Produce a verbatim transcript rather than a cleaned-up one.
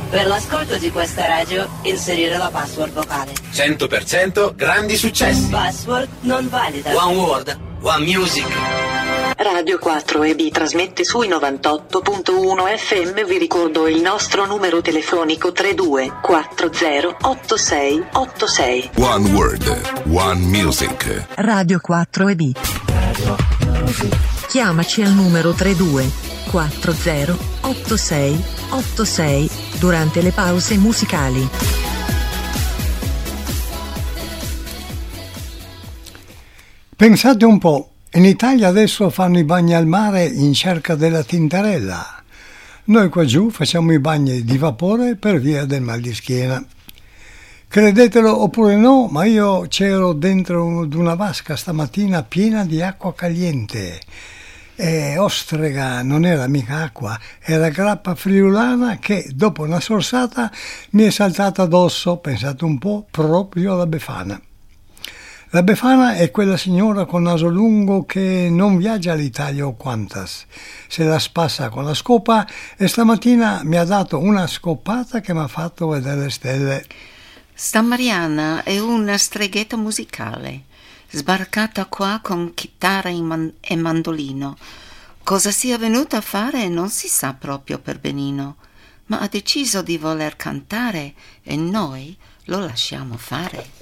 Per l'ascolto di questa radio, inserire la password vocale. cento per cento grandi successi. Password non valida. One Word, One Music. Radio quattro E B trasmette sui novantotto punto uno F M. Vi ricordo il nostro numero telefonico tre due quattro zero otto sei otto sei. One Word, One Music. Radio quattro E B. Chiamaci al numero tre due quattro zero otto sei otto sei durante le pause musicali. Pensate un po', in Italia adesso fanno i bagni al mare in cerca della tintarella. Noi qua giù facciamo i bagni di vapore per via del mal di schiena. Credetelo oppure no, ma io c'ero dentro ad una vasca stamattina piena di acqua caliente. E ostrega, non era mica acqua, era grappa friulana che dopo una sorsata mi è saltata addosso, pensate un po', proprio alla Befana. La Befana è quella signora con naso lungo che non viaggia all'Italia o quantas, se la spassa con la scopa, e stamattina mi ha dato una scopata che mi ha fatto vedere le stelle. Sta Mariana è una streghetta musicale, sbarcata qua con chitarra e, man- e mandolino. Cosa sia venuta a fare non si sa proprio per benino, ma ha deciso di voler cantare e noi lo lasciamo fare.